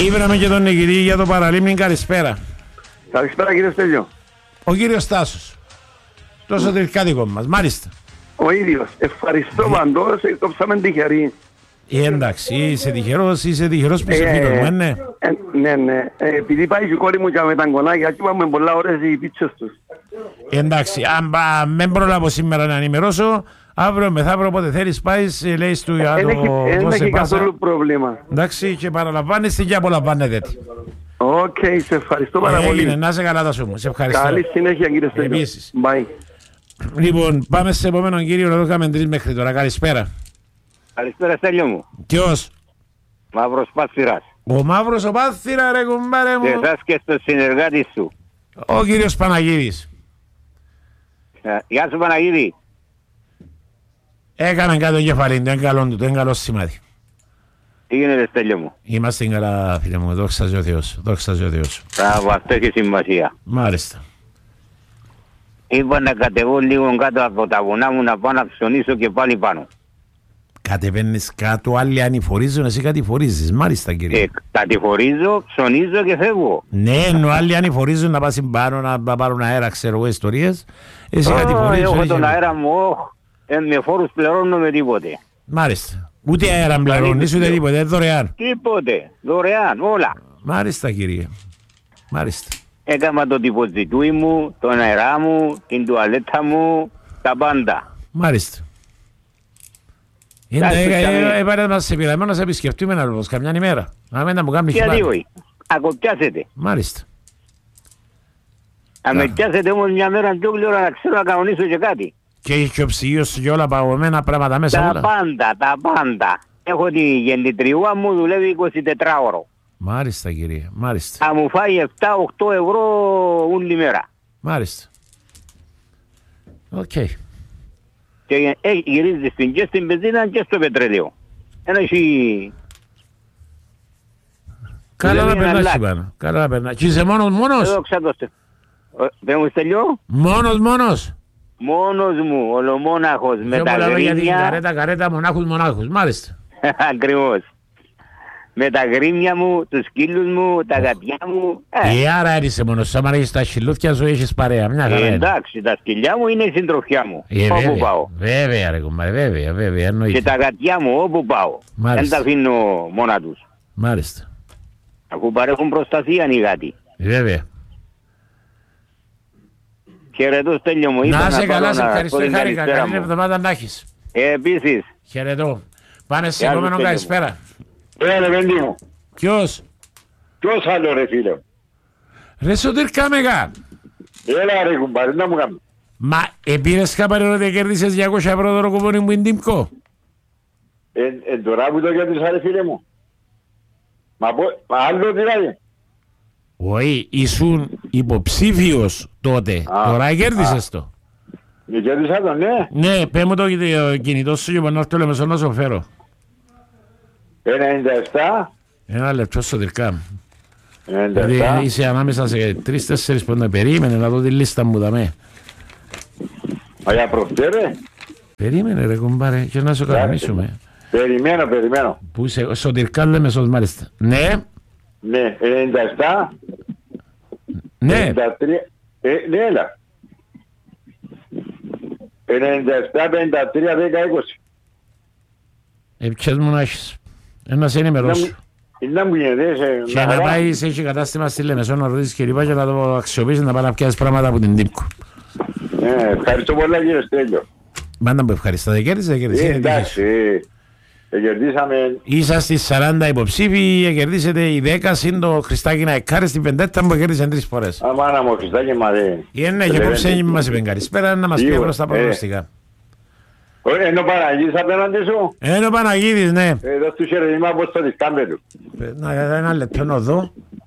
Ήβραμε και τον νικητή για το παραλίμνη. Καλησπέρα. Καλησπέρα κύριε Στέλιο. Ο κύριος Τάσος. Τόσο τελικάτικο μας. Μάλιστα. Ο ίδιος. Ευχαριστώ παντός. Κόψαμε τυχερή. Εντάξει, είσαι τυχερός που είσαι φίλος μου, ναι. Ναι. Επειδή πάει και η κόρη μου και με τα γκονάκια, και είπαμε πολλά ώρες οι πίτσες τους. Εντάξει, αν δεν προλάβω σήμερα να ενημερώσω, αύριο μεθαύριο όποτε θέλεις πάεις, λέει του για το δεν έχει καθόλου πρόβλημα. Εντάξει, και παραλαμβάνεστε και απολαμβάνετε. Οκ, σε ευχαριστώ πάρα πολύ. Να είσαι καλά Τάσο μου, σε ευχαριστώ. Καλή συνέχεια κύριε Στέλιο. Επίσης. Bye. Λοιπόν, πάμε σε επόμενον κύριο, να το κάνουμε 3 μέχρι τώρα. Καλησπέρα. Καλησπέρα Στέλιο μου. Ποιος? Μαύρος Πάθυρας. Ο Μαύρος ο Πάθυρα ρε κουμπάρε μου. Και εσάς και στο συνεργάτη σου. Ο κύριος Παναγίδης. Γεια σου Παναγίδη. Έκαναν κάτω κεφαλή του, είναι καλό του, είναι καλό σημάδι. Τι γίνεται Στέλιο μου? Είμαστε καλά φίλε μου, δόξα τω Θεώς, δόξα τω Θεώς. Μπράβο, αυτό έχει σημασία. Μάλιστα. Είπα να κατεβώ λίγο κάτω από τα βουνά μου να πάω να ψωνίσω και πάλι πάνω. Κατεβαίνεις κάτω, άλλοι ανηφορίζουν, εσύ κατηφορίζεις. Μάλιστα κύριε. Κατηφορίζω, ψωνίζω και φεύγω. Ναι, ενώ άλλοι ανηφορίζουν να πάσουν πάνω, να πάρουν αέρα, ξέρω εγώ, ιστορίες. Εσύ κατηφορίζεις. Έχω τον αέρα μου, με φόρους πληρώνω με τίποτε. Μάλιστα. Ούτε αέρα πληρώνεις, ούτε τίποτε, δωρεάν. Τίποτε, δωρεάν, όλα. Μάλιστα κύριε. Μάλιστα. Έκανα το τυποζιτούι μου, τον αερά μου, την τουαλέτα μου, τα πάντα. Μάλιστα. Είπατε μας σε πειρασμένο να σε επισκεφτούμε να ρωτήσω καμιά ημέρα. Να μην τα μου κάνει χειμάνα. Γιατί όχι, ακοπιάσετε. Μάλιστα. Αν με πιάσετε όμως μια μέρα ντούγλη ώρα να ξέρω να κανονίσω και κάτι. Και έχει και ο ψυγείος και όλα παγωμένα πράγματα μέσα όλα. Τα πάντα. Έχω τη γεννητριούα μου, δουλεύει 24 ώρο. Μάλιστα κύριε, μάλιστα. Θα μου φάει 7-8 ευρώ όλη μέρα. Μάλιστα. Οκ. Και γυρίζει και στην πεζίνα και στο πετρέλαιο. Ένα έχει... Καλά να περνάς πάνω. Καλά να περνάς. Και είσαι μόνος. Εδώ ξαδώστε. Δεν μου στελειώ. Μόνος. Μόνος μου, ολομόναχος, με τα γρήμια. Καρέτα, μονάχους, μάλιστα. Ακριβώς. Με τα γρήμια μου, τους σκύλους μου, τα γατιά μου. Άρα είσαι μόνος, άμα έχεις τα χιλούθια σου, έχεις παρέα, μια χαρά είναι. Εντάξει, τα σκυλιά μου είναι η συντροφιά μου, όπου πάω. Βέβαια ρε κουμπάρε, βέβαια, εννοείται. Και τα γατιά μου, όπου πάω. Δεν τα αφήνω μόνα τους. Μάλιστα. Αφού παρέχουν προστασία οι γάτοι. Βέβαια. Χαιρετώ Στέλιο μου. Να είσαι καλά, σε ευχαριστώ, χάρηκα. Καλή εβδομάδα να έχεις. Επίσης. Χαιρετώ. Πάνε σε επόμενο καλησπέρα. Ρε παιδί μου. Ποιος? Ποιος άλλο ρε φίλε. Ρε Σωτήρ Καμεγά. Έλα ρε κουμπάρε, να μου κάνει. Μα επήρες κάπαρε ότι κέρδισες 200 ευρώ δώρο κουπόνι μου είναι τίμκο. Τώρα που το κέρδισα ρε φίλε μου. Μα άλλο δηλαδή. Όχι, ήσουν υποψήφιος τότε. Τώρα κέρδισες το. Κέρδισα το, ναι. Ναι, πέ μου το κινητό σου και μπορώ να έρθω λεμεσό να σου φέρω. 97. Ένα λεπτό Σωτήρκα. Δηλαδή είσαι ανάμεσα σε 3-4 πόντα. Περίμενε να δω τη λίστα μου δαμέ. Για προχτέρε. Περίμενε ρε κουμπάρε και να σου κανονίσουμε. Περιμένω. Πού είσαι, Σωτήρκα λεμεσός μάλιστα. Ναι. Ναι, 97. Ναι. 53. Ναι, έλα. 97, 53, 10, 20. Ποιες μου να έχεις. Ένα σε ενημερώσου. Να μου γίνεται. Και να πάει σε έχει κατάστημα στη Λεμεσό να ρωτήσεις και λοιπά και να το αξιοποιήσεις να πάει να πιάσεις πράγματα από την Τίμκο. Ευχαριστώ πολλά κύριε Στέλιο. Μάντα μου ευχαριστώ. Κέρδισε. Εντάξει. Κερδίσαμε. Είσαστε στις 40 υποψήφοι, κερδίσετε οι 10 συν το Χριστάκη να εκάρει στην πεντέτα που κέρδισαν 3 φορές. Αμάνα μου, Χριστάκη μαδί. Είναι και απόψε μας είπαν καλησπέρα να μας πει προς τα προγνωστικά. Ενώ Παναγίδης απέναντι σου. Ενώ Παναγίδης, ναι. Εδώ του χαιρετήμα πως το δισκάμπε του. Ένα λεπτό να δω.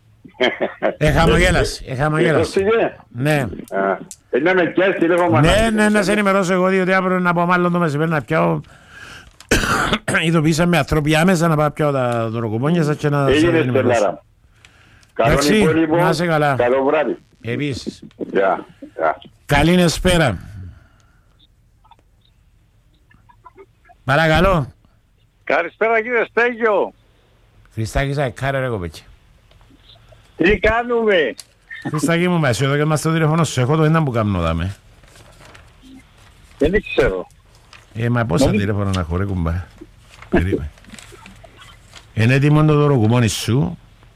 Εχαμογέλασε. Ναι. Να με πιάσεις τηλέφωνο. Ναι, να σε ενημερώσω εγώ διότι αύριο να πω μάλλον το μεσημέρι να πιάω. Ειδοποιήσαμε ανθρώποι άμεσα να πάω πιάω τα δωροκουπόνια σας και να σας ενημερώσω. Εντάξει, να είσαι καλά. Καλό βράδυ. Επίσης. Γεια. Καλή νεσπέρα. Παρακαλώ. Καλησπέρα κύριε Στέγιο. Χριστάκη σα εκάρε ρε κοπέτσι. Τι κάνουμε? Χριστάκη μου, εσύ εδώ και μας το τηλέφωνο σου, έχω το ένα που κάνω δάμε. Δεν ξέρω. Μα πόσα τηλέφωνα να έχω ρε κουμπά. Περίμενε. Είναι έτοιμο το δωροκουμόνι σου.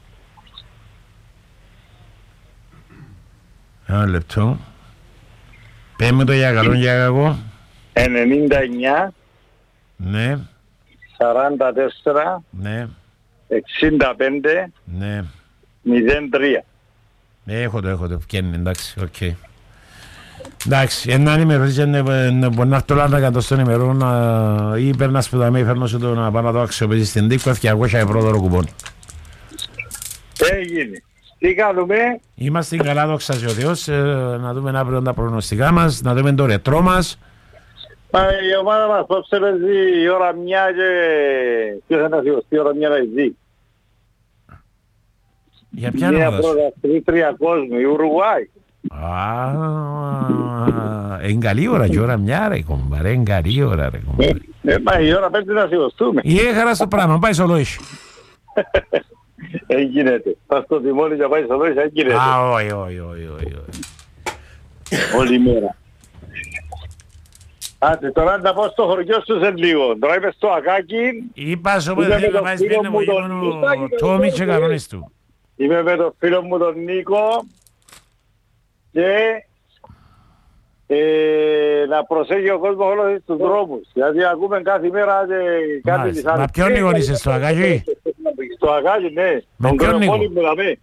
Ένα λεπτό. Πέμε το για καλό και για κακό. 99, Ναι, 44, ναι, 65, ναι. 03. Έχω το, φτιάχνει, εντάξει, οκ. Εντάξει, ένα ενημερώσεις, μπορεί να έρθω λάντα κατ' στον ημερών ή παίρνας που τα με φέρνω σου το να πάω να το αξιοποιήσεις στην τίκο, 200 ευρώ δώρο κουπόν. Έγινε. Τι κάνουμε? Είμαστε καλά, δόξα σε ο Θεός, να δούμε αύριο τα προγνωστικά μας, να δούμε το ρετρό μας. Η ομάδα μας πώς παίζει η ώρα μια και ποιος θα σηκωστεί η ώρα μια να ζει. Για ποια Μια ομάδα σου? πρωταθλήτρια κόσμου, η Ουρουγουάη. Είναι καλή ώρα και ώρα μια ρε κομπάρε, είναι καλή ώρα ρε κομπάρε. Μα η ώρα πέντε να σηκωστούμε. Χαρά στο πράγμα, πάει στο λόγι. Γίνεται. Πας στο τιμόνι και πάει στο λόγι, δεν γίνεται. Όχι. Όλη μέρα. Άντε, τώρα να πάω στο χωριό σου σε λίγο. Τώρα είμαι στο Ακάκι. Είπα σου ότι θέλει να πάει σπίτι μου γύρω Τόμι και κανόνες του. Είμαι με τον φίλο μου τον Νίκο και να προσέχει ο κόσμος όλους τους δρόμους. Γιατί ακούμε κάθε μέρα και κάτι της άλλης. Μα ποιον Νίκο είσαι στο Ακάκι? Στο Ακάκι, ναι. Με Τον ποιον Κρεοπόλη Νίκο? μου δαμε.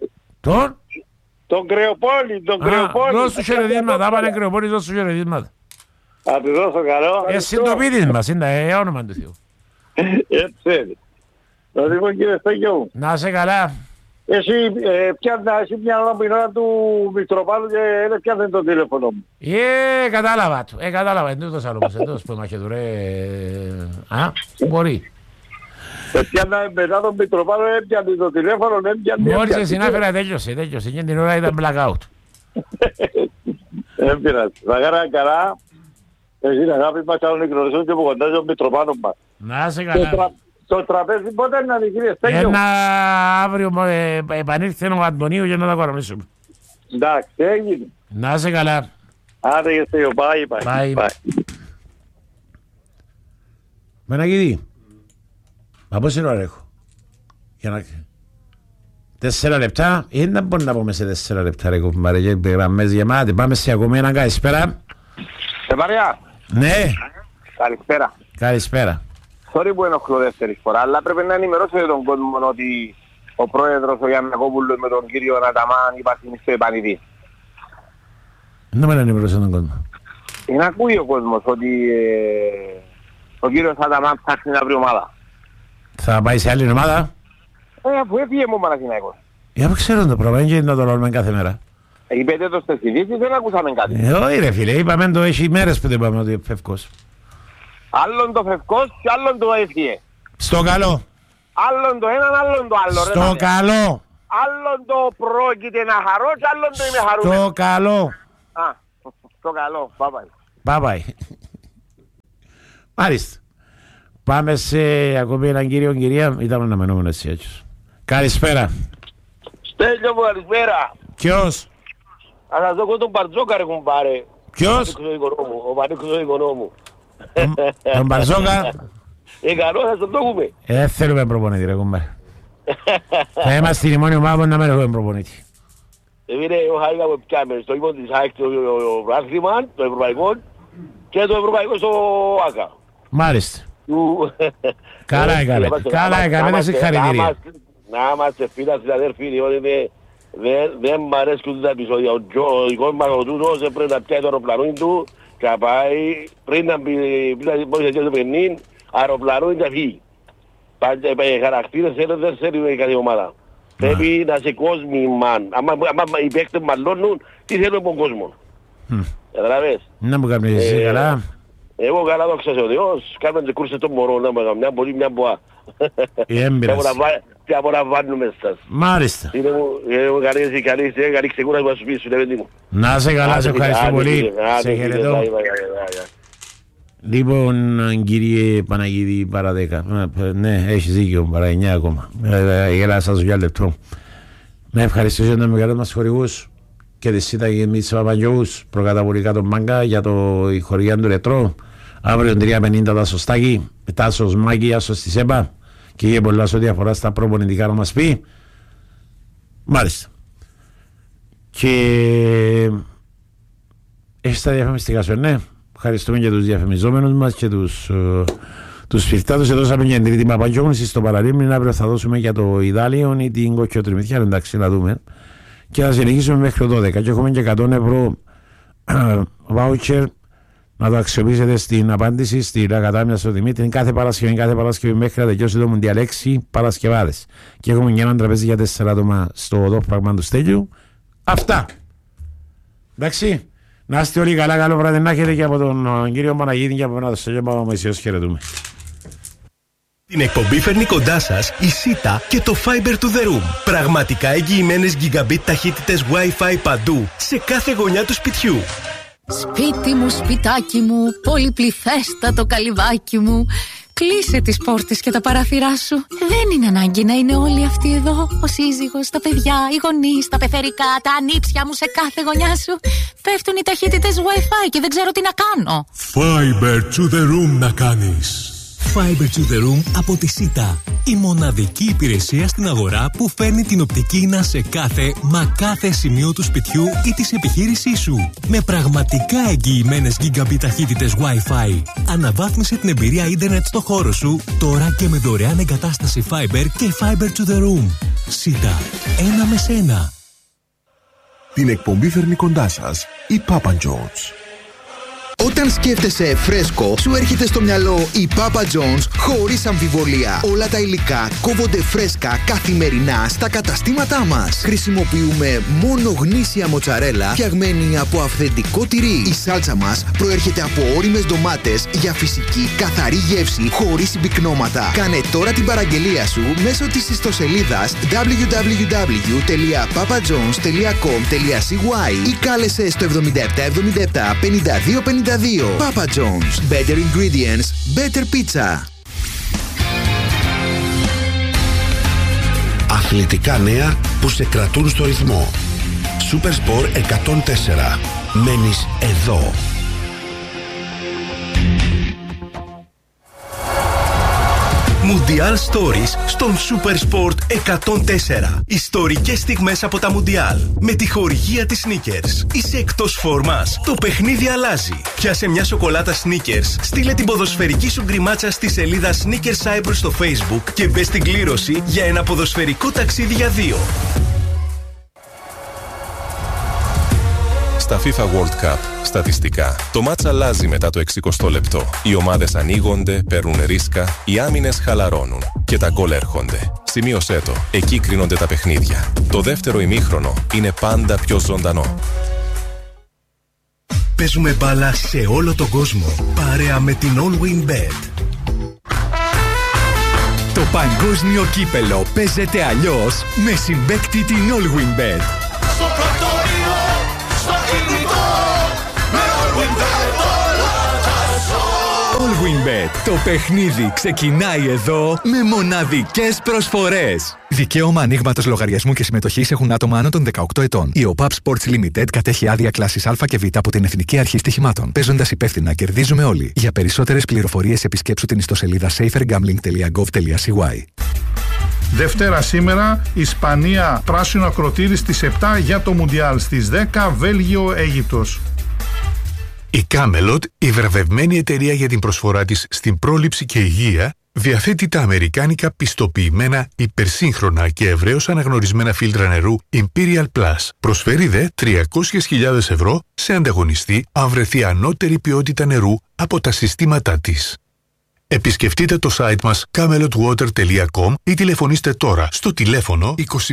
Τον Τον Κρεοπόλη. δώσ' του χαιρετίσματα, άμα είναι Κρεοπόλης δώσ' του χαιρετίσματα. Θα τη δώσω καλό. Εσύ το πίτης μας, είναι όνομα του Θεού. Έτσι είναι. Λοιπόν κύριε Στέγιο μου, Να είσαι καλά. εσύ μια ώρα που είναι ώρα του Μητροπάλου και πιάνε το τηλέφωνο μου. Κατάλαβα του. Κατάλαβα. Εν τούτος άλλο πως που είμαστε του ρε. Μπορεί. Πιάνε μετά τον Μητροπάλου, έπιανε το τηλέφωνο, έπιανε. Μόλις εσύ συνάφερα τέλειωσε. Και την ώρα ήταν blackout. Δεν πειράζει. Θα κάνα καλά. Εσύ την αγάπη μας θα τον γνωριστούν και που κοντάζει ο Μητροπάνος μας. Να είσαι καλά. Το τραπέζι πότε να είναι κύριε Στέγιο? Αύριο επανήλθε ο Αντωνίου για να τα κορονίσουμε. Εντάξει, έγινε. Να είσαι καλά. Άντε και Στέγιο, bye. Μενακίδη, μα πόση ώρα έχω? Για να... 4 λεπτά, ή δεν μπορεί να πούμε σε 4 λεπτά ρε κουμπάρε και γραμμές γεμάτε. Πάμε σε ακόμη έναν καλησπέρα. Μαρία. Ναι. Καλησπέρα. Καλησπέρα. Sorry που ενοχλώ δεύτερη φορά, αλλά πρέπει να ενημερώσετε τον κόσμο ότι ο πρόεδρος ο Γιαννακόπουλος με τον κύριο Αταμάν υπάρχει στο επανειδή. Δεν με ενημερώσετε τον κόσμο. Είναι ακούει ο κόσμος ότι ο κύριος Αταμάν ψάχνει να βρει ομάδα. Θα πάει σε άλλη ομάδα? Αφού έφυγε μου ο Παναθηναϊκός. Για ξέρω το πρόβλημα, είναι να το λέμε κάθε μέρα. Είπετε το στις ειδήσεις, δεν ακούσαμε κάτι. Όχι ρε φίλε, είπαμε το έχει μέρες που δεν είπαμε ότι φεύγος. Άλλον το φευκός και άλλον το έφυγε. Στο καλό. Άλλον το έναν, άλλον το άλλο. Στο καλό. Άλλον το πρόκειται να χαρώ και άλλον το είμαι χαρούμενο. Στο καλό. Στο καλό. Bye bye. Μάλιστα. Πάμε σε ακόμη έναν κύριο κυρία. Ήταν αναμενόμενο έτσι έτσι. Καλησπέρα. Στέλιο μου, καλησπέρα. Ποιος? Αλλά εδώ τον Μπαρτζόκα ρε κουμπάρε. Ποιος? Ο Πανίκος ο οικονόμου. Τον Μπαρτζόκα. Καλό θα τον το έχουμε. Θέλουμε προπονητή ρε κουμπάρε. Θα είμαστε στην ημώνη ομάδα να μην έχουμε προπονητή. Εμείς ο Χάρηκα που πιάμε στο ύπο της ΑΕΚ το Βράθλημαν, το Ευρωπαϊκό και το Ευρωπαϊκό στο ΆΚΑ. Μάλιστα. Καλά έκαμε. Καλά έκαμε. Συγχαρητήρια. Να είμαστε φίλοι συναδέλφοι, διότι δεν μ' αρέσκουν τα επεισόδια. Ο δικός μας ο τούτος πρέπει να πιάει το αεροπλανό του και να πάει πριν να μπει στο παιχνίδι, αεροπλανό και να φύγει. Χαρακτήρες δεν θέλει κάτι ομάδα. Πρέπει να σε κόσμημαν. Αν οι παίκτες μαλώνουν, τι θέλουν από τον κόσμο. Καταλαβες. Να μου κάνεις εσύ καλά. Εγώ καλά δόξα σε ο Θεός, κάνουμε και κούρσες των μωρών, να με μια πολύ μια μποά. Και απολαμβάνουμε σας. Μάλιστα. Είναι μου καλή ξεκούραση που θα σου πεις, σου λέει μου. Να σε καλά, σε ευχαριστώ πολύ. Σε χαιρετώ. Λοιπόν, κύριε Παναγίδη, παρά 10. Ναι, έχεις δίκιο, παρά 9 ακόμα. Γελά σας για λεπτό. Να ευχαριστήσω τους μεγάλους μας χορηγούς και τη ΣΥΤΑ και εμείς Παπαγιώους, προκαταβολικά τον Μάγκα για η χορηγία του Ρετρό. Αύριο 3:50 τα Σωστάκη, Τάσος Μάκη, Άσος της ΕΠΑ και για πολλά σε ό,τι αφορά στα προπονητικά να μας πει. Μάλιστα. Και έχεις τα διαφημιστικά σου, ναι. Ευχαριστούμε και τους διαφημιζόμενους μας και τους φιλτάτους. Δώσαμε για την τρίτη Παπαγιώγνηση στο Παραλίμνη. Αύριο θα δώσουμε για το Ιδάλιο ή την Κοκκιοτριμηθιά, εντάξει, να δούμε. Και θα συνεχίσουμε μέχρι το 12. Και έχουμε και 100 ευρώ voucher να το αξιοποιήσετε στην απάντηση στην Ακατάμια στο Δημήτρη κάθε Παρασκευή μέχρι να τελειώσει το Μουντιάλ 6 Παρασκευάδες. Και έχουμε και ένα τραπέζι για 4 άτομα στο δόφραγμα του Στέλιου. Αυτά. Εντάξει. Να είστε όλοι καλά, καλό βράδυ να έχετε και από τον κύριο Παναγίδη και από τον Στέλιο Παπαμεσίος χαιρετούμε. Την εκπομπή φέρνει κοντά σας η ΣΥΤΑ και το Fiber to the Room. Πραγματικά εγγυημένες gigabit ταχύτητες Wi-Fi παντού, σε κάθε γωνιά του σπιτιού. Σπίτι μου, σπιτάκι μου, πολυπληθέστατο καλυβάκι μου. Κλείσε τις πόρτες και τα παράθυρά σου. Δεν είναι ανάγκη να είναι όλοι αυτοί εδώ. Ο σύζυγος, τα παιδιά, οι γονείς, τα πεθερικά, τα ανήψια μου σε κάθε γωνιά σου. Πέφτουν οι ταχύτητες Wi-Fi και δεν ξέρω τι να κάνω. Fiber to the Room να κάνεις. Fiber to the Room από τη ΣΥΤΑ. Η μοναδική υπηρεσία στην αγορά που φέρνει την οπτική ίνα σε κάθε σημείο του σπιτιού ή της επιχείρησής σου. Με πραγματικά εγγυημένες gigabit ταχύτητες Wi-Fi. Αναβάθμισε την εμπειρία ίντερνετ στο χώρο σου τώρα και με δωρεάν εγκατάσταση Fiber και Fiber to the Room. ΣΥΤΑ. Ένα με σένα. Την εκπομπή φέρνει κοντά σας η Papa John's. Όταν σκέφτεσαι φρέσκο, σου έρχεται στο μυαλό η Papa John's χωρίς αμφιβολία. Όλα τα υλικά κόβονται φρέσκα καθημερινά στα καταστήματά μας. Χρησιμοποιούμε μόνο γνήσια μοτσαρέλα φτιαγμένη από αυθεντικό τυρί. Η σάλτσα μας προέρχεται από ώριμες ντομάτες για φυσική καθαρή γεύση χωρίς συμπυκνώματα. Κάνε τώρα την παραγγελία σου μέσω της ιστοσελίδας www.papajohns.com.cy ή κάλεσε στο 7777 5252. Papa John's. Better ingredients, better pizza. Αθλητικά νέα που σε κρατούν στο ρυθμό. Supersport 104. Μένεις εδώ. Mundial Stories στον Supersport 104. Ιστορικές στιγμές από τα Mundial. Με τη χορηγία της Snickers. Είσαι εκτός φόρμας. Το παιχνίδι αλλάζει. Πιάσε μια σοκολάτα Snickers. Στείλε την ποδοσφαιρική σου γκριμάτσα στη σελίδα Snickers Cyprus στο Facebook και μπες στην κλήρωση για ένα ποδοσφαιρικό ταξίδι για 2. Στα FIFA World Cup, στατιστικά, το μάτς αλλάζει μετά το 60 λεπτό. Οι ομάδες ανοίγονται, παίρνουν ρίσκα, οι άμυνες χαλαρώνουν και τα γκολ έρχονται. Σημείωσέ το, εκεί κρίνονται τα παιχνίδια. Το δεύτερο ημίχρονο είναι πάντα πιο ζωντανό. Παίζουμε μπάλα σε όλο τον κόσμο, παρέα με την All Win Bet. Το παγκόσμιο κύπελο παίζεται αλλιώς με συμπαίκτη την All Win Bet. Στο πρακτορείο, στο κινητό, με All Win Bet όλα τα ζω. All Win Bet. Το παιχνίδι ξεκινάει εδώ με μοναδικές προσφορές. Δικαίωμα ανοίγματος λογαριασμού και συμμετοχής έχουν άτομα άνω των 18 ετών. Η OPAP Sports Limited κατέχει άδεια κλάσης Α και Β από την Εθνική Αρχή Στοιχημάτων. Παίζοντας υπεύθυνα, κερδίζουμε όλοι. Για περισσότερες πληροφορίες επισκέψου την ιστοσελίδα safergambling.gov.cy. Δευτέρα σήμερα, Ισπανία, πράσινο ακροτήρι στις 7 για το Μουντιάλ. Στις 10, Βέλγιο, Αίγυπτος. Η Camelot, η βραβευμένη εταιρεία για την προσφορά της στην πρόληψη και υγεία, διαθέτει τα αμερικάνικα πιστοποιημένα, υπερσύγχρονα και ευρέως αναγνωρισμένα φίλτρα νερού Imperial Plus. Προσφέρει δε 300.000 ευρώ σε ανταγωνιστή αν βρεθεί ανώτερη ποιότητα νερού από τα συστήματά της. Επισκεφτείτε το site μας camelotwater.com ή τηλεφωνήστε τώρα στο τηλέφωνο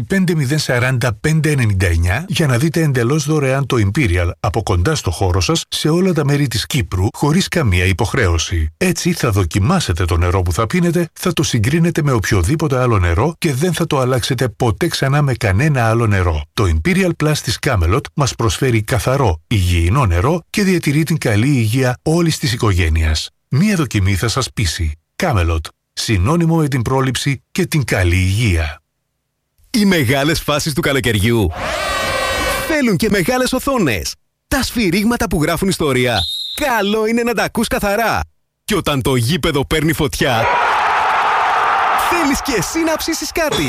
25040 για να δείτε εντελώς δωρεάν το Imperial από κοντά στο χώρο σας σε όλα τα μέρη της Κύπρου χωρίς καμία υποχρέωση. Έτσι θα δοκιμάσετε το νερό που θα πίνετε, θα το συγκρίνετε με οποιοδήποτε άλλο νερό και δεν θα το αλλάξετε ποτέ ξανά με κανένα άλλο νερό. Το Imperial Plus της Camelot μας προσφέρει καθαρό, υγιεινό νερό και διατηρεί την καλή υγεία όλης της οικογένειας. Μία δοκιμή θα σας πείσει. Camelot. Συνώνυμο με την πρόληψη και την καλή υγεία. Οι μεγάλες φάσεις του καλοκαιριού θέλουν και μεγάλες οθόνες. Τα σφυρίγματα που γράφουν ιστορία, καλό είναι να τα ακούς καθαρά. Και όταν το γήπεδο παίρνει φωτιά, θέλεις και εσύ να ψήσεις κάτι.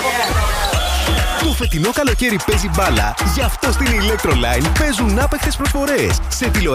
Το φετινό καλοκαίρι παίζει μπάλα, γι' αυτό στην Electroline παίζουν άπαικτες προσφορές σε τηλεοράσεις.